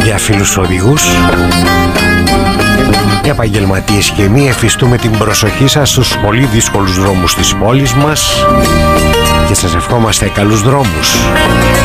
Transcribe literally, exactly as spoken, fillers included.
Για φίλους οδηγούς, επαγγελματίες και εμείς, εφιστούμε την προσοχή σας στους πολύ δύσκολους δρόμους της πόλης μας και σας ευχόμαστε καλούς δρόμους.